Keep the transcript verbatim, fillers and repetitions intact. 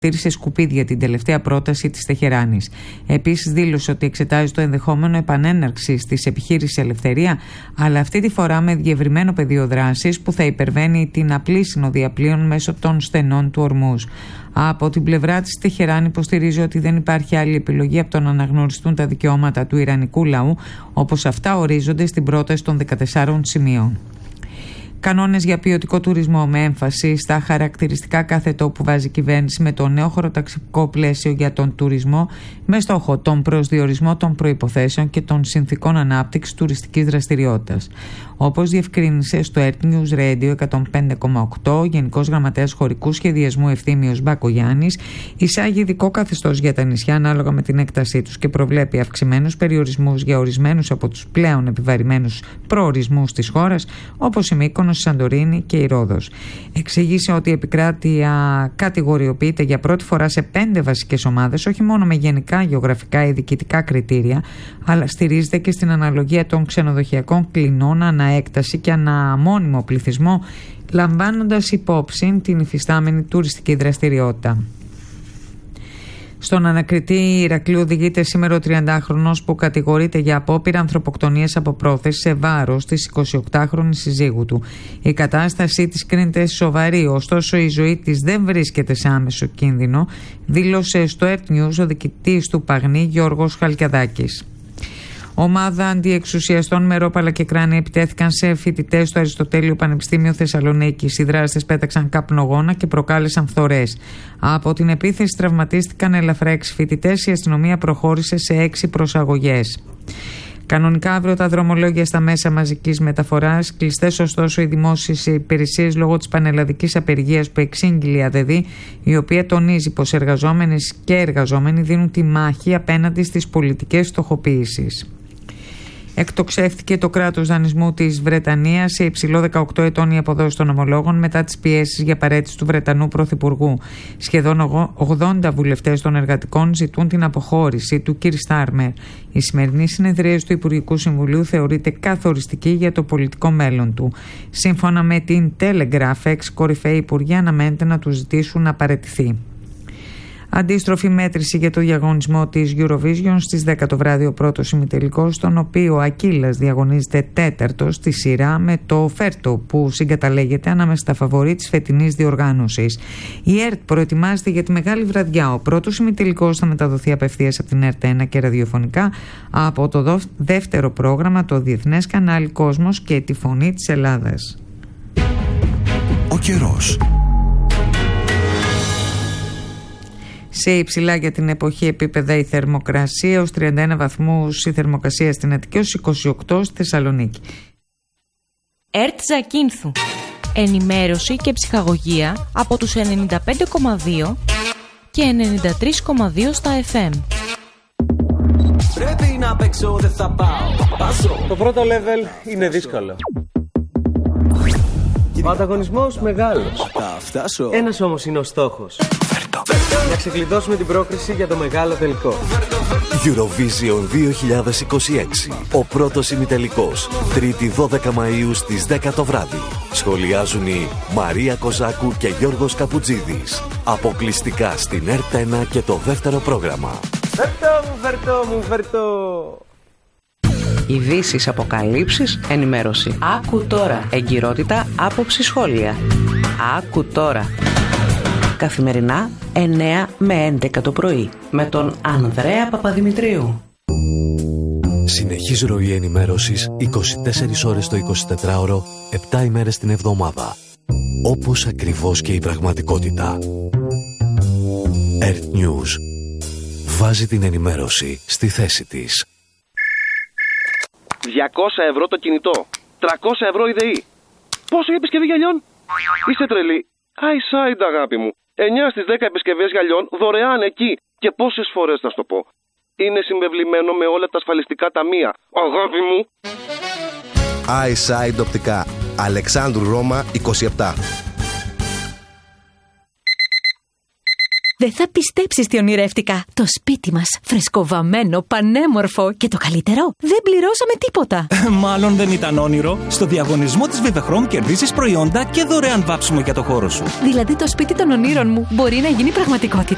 σε σκουπίδια την τελευταία πρόταση της Τεχεράνης. Επίσης δήλωσε ότι εξετάζει το ενδεχόμενο επανέναρξης της επιχείρησης Ελευθερία, αλλά αυτή τη φορά με διευρυμένο πεδίο δράσης που θα υπερβαίνει την απλή συνοδεία πλοίων μέσω των στενών του Ορμούζ. Από την πλευρά της, Τεχεράνη υποστηρίζει ότι δεν υπάρχει άλλη επιλογή από το να αναγνωριστούν τα δικαιώματα του ιρανικού λαού, όπως αυτά ορίζονται στην πρόταση των δεκατεσσάρων σημείων. Κανόνες για ποιοτικό τουρισμό με έμφαση στα χαρακτηριστικά κάθε τόπου βάζει η κυβέρνηση με το νέο χωροταξικό πλαίσιο για τον τουρισμό, με στόχο τον προσδιορισμό των προϋποθέσεων και των συνθηκών ανάπτυξης τουριστικής δραστηριότητας. Όπως διευκρίνησε στο Earth News Radio εκατόν πέντε κόμμα οκτώ, ο Γενικός Γραμματέας Χωρικού Σχεδιασμού Ευθύμιος Μπακογιάννης εισάγει ειδικό καθεστώς για τα νησιά ανάλογα με την έκτασή τους και προβλέπει αυξημένους περιορισμούς για ορισμένους από τους πλέον επιβαρημένους προορισμούς της χώρας, όπως η Μύκονος, η Σαντορίνη και η Ρόδος. Εξήγησε ότι η επικράτεια κατηγοριοποιείται για πρώτη φορά σε πέντε βασικές ομάδες, όχι μόνο με γενικά γεωγραφικά ή διοικητικά κριτήρια, αλλά στηρίζεται και στην αναλογία των ξενοδοχειακών κλινών ανά έκταση και ανά μόνιμο πληθυσμό, λαμβάνοντας υπόψη την υφιστάμενη τουριστική δραστηριότητα. Στον ανακριτή Ηρακλείου οδηγείται σήμερα ο τριαντάχρονος που κατηγορείται για απόπειρα ανθρωποκτονίας από πρόθεση σε βάρος της εικοσιοκτάχρονης συζύγου του. Η κατάστασή της κρίνεται σοβαρή, ωστόσο η ζωή της δεν βρίσκεται σε άμεσο κίνδυνο, δήλωσε στο Earth News ο διοικητής του Παγνή Γιώργος Χαλκιαδάκης. Ομάδα αντιεξουσιαστών με ρόπαλα και κράνη επιτέθηκαν σε φοιτητές στο Αριστοτέλειο Πανεπιστήμιο Θεσσαλονίκης. Οι δράστες πέταξαν καπνογόνα και προκάλεσαν φθορές. Από την επίθεση τραυματίστηκαν ελαφρά έξι φοιτητές. Η αστυνομία προχώρησε σε έξι προσαγωγές. Κανονικά αύριο τα δρομολόγια στα μέσα μαζικής μεταφοράς, κλειστές ωστόσο οι δημόσιες υπηρεσίες λόγω της πανελλαδικής απεργίας που εξήγηλε η ΑΔΕΔ, η οποία τονίζει πως εργαζόμενες και εργαζόμενοι δίνουν τη μάχη απέναντι στις πολιτικές στοχοποίησεις. Εκτοξεύτηκε το κράτος δανεισμού της Βρετανίας σε υψηλό δεκαοκτώ ετών η αποδόση των ομολόγων μετά τις πιέσεις για παραίτηση του Βρετανού Πρωθυπουργού. Σχεδόν ογδόντα βουλευτές των εργατικών ζητούν την αποχώρηση του κ. Στάρμερ. Η σημερινή συνεδρίαση του Υπουργικού Συμβουλίου θεωρείται καθοριστική για το πολιτικό μέλλον του. Σύμφωνα με την Telegraph, έξι κορυφαίοι υπουργοί αναμένεται να του ζητήσουν να παραιτηθεί. Αντίστροφη μέτρηση για το διαγωνισμό της Eurovision στις δέκα το βράδυ, ο πρώτος ημιτελικός, στον οποίο ο Ακύλας διαγωνίζεται τέταρτος στη σειρά με το Φέρτο που συγκαταλέγεται ανάμεσα στα φαβορί της φετινής διοργάνωσης. Η ΕΡΤ προετοιμάζεται για τη μεγάλη βραδιά. Ο πρώτος ημιτελικός θα μεταδοθεί απευθείας από την ΕΡΤ ένα και ραδιοφωνικά από το δεύτερο πρόγραμμα, το Διεθνές Κανάλι Κόσμος και τη Φωνή της Ελλάδας. Ο καιρός. Σε υψηλά για την εποχή επίπεδα η θερμοκρασία, έως τριάντα ένα βαθμούς η θερμοκρασία στην Αττική, έως είκοσι οκτώ στη Θεσσαλονίκη. ΕΡΤ Ζακίνθου. Ενημέρωση και ψυχαγωγία από τους ενενήντα πέντε κόμμα δύο και ενενήντα τρία κόμμα δύο στα εφ εμ. Πρέπει να παίξω, δεν θα πάω. Το πρώτο level είναι δύσκολο. Ο ανταγωνισμός μεγάλος. Ένας όμως είναι ο στόχος. Να ξεκλειδώσουμε την πρόκριση για το μεγάλο τελικό. Eurovision δύο χιλιάδες είκοσι έξι. Ο πρώτος ημιτελικός. Τρίτη δώδεκα Μαΐου στις δέκα το βράδυ. Σχολιάζουν οι Μαρία Κοζάκου και Γιώργος Καπουτζίδης. Αποκλειστικά στην ΕΡΤ ένα και το δεύτερο πρόγραμμα. Φερτό μου, φερτό μου, φερτό. Ειδήσεις, αποκαλύψεις, ενημέρωση. Άκου τώρα. Εγκυρότητα, άποψη, σχόλια. Άκου τώρα. Καθημερινά εννέα με έντεκα το πρωί με τον Ανδρέα Παπαδημητρίου. Συνεχής ροή ενημέρωσης είκοσι τέσσερις ώρες το εικοσιτετράωρο, επτά ημέρες την εβδομάδα. Όπως ακριβώς και η πραγματικότητα. Earth News. Βάζει την ενημέρωση στη θέση της. διακόσια ευρώ το κινητό, τριακόσια ευρώ η ΔΕΗ. Πόσο η επισκευή γυαλιών? Είσαι τρελή. iSide, αγάπη μου. εννιά στις δέκα επισκευές γυαλιών δωρεάν εκεί. Και πόσες φορές θα σου το πω. Είναι συμβεβλημένο με όλα τα ασφαλιστικά ταμεία. Αγάπη μου. iSide οπτικά. Αλεξάνδρου Ρώμα είκοσι επτά. Δεν θα πιστέψεις τι ονειρεύτηκα. Το σπίτι μας, φρεσκοβαμμένο, πανέμορφο και το καλύτερο, δεν πληρώσαμε τίποτα. Μάλλον δεν ήταν όνειρο. Στο διαγωνισμό της Vivechrome κερδίζεις προϊόντα και δωρεάν βάψιμο για το χώρο σου. Δηλαδή το σπίτι των ονείρων μου μπορεί να γίνει πραγματικότητα.